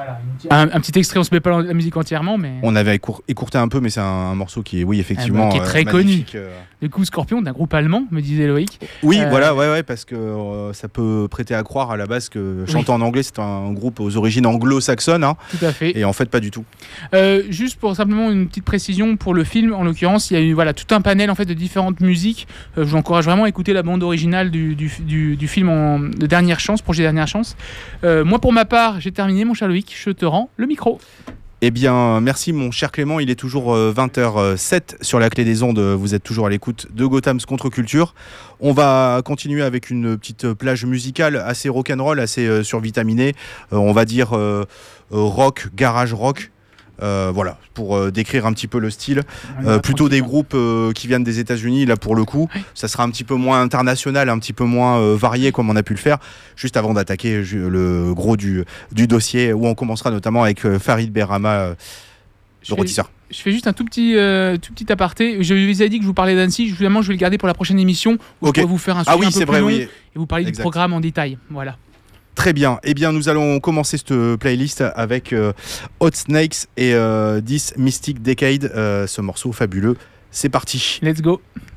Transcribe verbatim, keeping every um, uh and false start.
Voilà, un, un petit extrait, on se met pas la musique entièrement, mais... On avait écour- écourté un peu, mais c'est un, un morceau qui est, oui, effectivement, ah bah, qui est très euh, connu. Euh... Du coup, Scorpion, d'un groupe allemand, me disait Loïc. Oui, euh... voilà, ouais, ouais, parce que euh, ça peut prêter à croire à la base que chanter oui. en anglais, c'est un groupe aux origines anglo-saxonnes. Hein, tout à fait. Et en fait, pas du tout. Euh, juste pour simplement une petite précision pour le film, en l'occurrence, il y a eu voilà, tout un panel en fait, de différentes musiques. Euh, je vous encourage vraiment à écouter la bande originale du, du, du, du film en, de Dernière Chance, projet Dernière Chance. Euh, moi, pour ma part, j'ai terminé, mon cher Loïc. Je te rends le micro. Eh bien, merci mon cher Clément, il est toujours vingt heures sept sur la clé des ondes, vous êtes toujours à l'écoute de Gotham's Contre-Culture. On va continuer avec une petite plage musicale assez rock'n'roll, assez survitaminée, euh, on va dire euh, rock, garage rock. Euh, voilà, pour euh, décrire un petit peu le style, euh, plutôt des groupes euh, qui viennent des États-Unis. Là, pour le coup, ça sera un petit peu moins international, un petit peu moins euh, varié comme on a pu le faire. Juste avant d'attaquer le gros du, du dossier, où on commencera notamment avec euh, Farid Berrama, euh, le rôtisseur. Je fais juste un tout petit, euh, tout petit aparté. Je vous ai dit que je vous parlais d'Annecy. Évidemment, je vais le garder pour la prochaine émission où okay. je pourrais vous faire un sujet ah oui, un peu c'est plus vrai, long oui. et vous parler exact. Du programme en détail. Voilà. Très bien. Eh bien, nous allons commencer cette playlist avec euh, Hot Snakes et euh, This Mystic Decade, euh, ce morceau fabuleux. C'est parti. Let's go.